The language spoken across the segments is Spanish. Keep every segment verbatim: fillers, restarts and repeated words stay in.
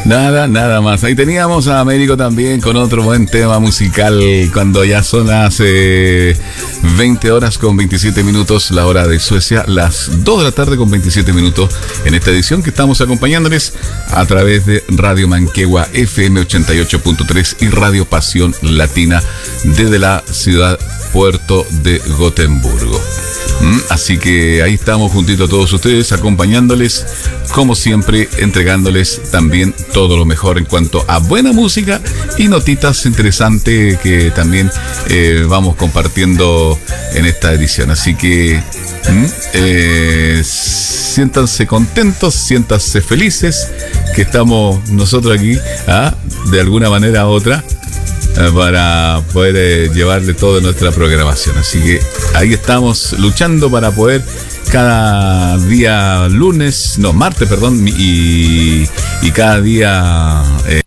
Nada, nada más. Ahí teníamos a Américo también con otro buen tema musical cuando ya son las eh, veinte horas con veintisiete minutos, la hora de Suecia, las dos de la tarde con veintisiete minutos en esta edición que estamos acompañándoles a través de Radio Manquehue F M ochenta y ocho punto tres y Radio Pasión Latina desde la ciudad Puerto de Gotemburgo. ¿Mm? Así que ahí estamos juntitos a todos ustedes, acompañándoles, como siempre, entregándoles también todo lo mejor en cuanto a buena música y notitas interesantes que también eh, vamos compartiendo en esta edición. Así que ¿Mm? eh, siéntanse contentos, siéntanse felices, que estamos nosotros aquí, ¿ah? de alguna manera u otra, para poder eh, llevarle toda nuestra programación. Así que ahí estamos luchando para poder cada día lunes, no, martes, perdón, y, y cada día eh,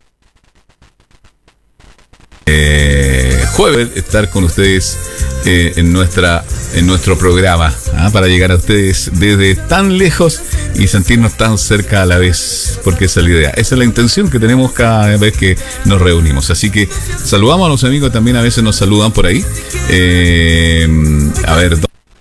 eh, jueves estar con ustedes eh, en nuestra en nuestro programa, ¿ah? para llegar a ustedes desde tan lejos y sentirnos tan cerca a la vez, porque esa es la idea, esa es la intención que tenemos cada vez que nos reunimos. Así que saludamos a los amigos, también a veces nos saludan por ahí. Eh, a ver,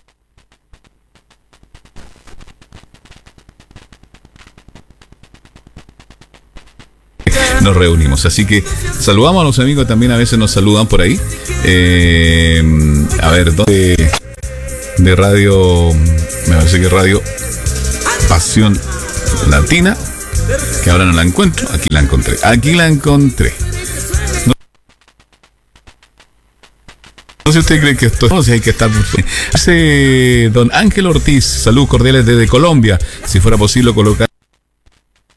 nos reunimos, así que saludamos a los amigos, también a veces nos saludan por ahí. Eh, a ver, ¿dónde? De radio, me parece que Radio Pasión Latina, que ahora no la encuentro. Aquí la encontré, aquí la encontré. No, no sé si usted cree que esto, no sé si hay que estar. Dice don Ángel Ortiz, saludos cordiales desde Colombia. Si fuera posible colocar